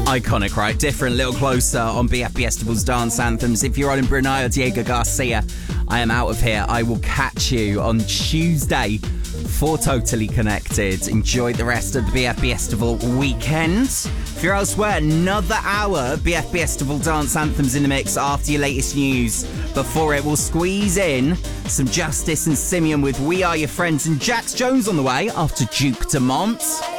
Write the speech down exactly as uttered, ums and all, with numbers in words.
Iconic, right? Different, little closer on B F Festival's Dance Anthems. If you're on in Brunei or Diego Garcia, I am out of here. I will catch you on Tuesday for Totally Connected. Enjoy the rest of the B F Festival weekend. If you're elsewhere, another hour of B F Festival Dance Anthems in the mix after your latest news. Before it, we'll squeeze in some Justice and Simeon with We Are Your Friends, and Jax Jones on the way after Duke Dumont.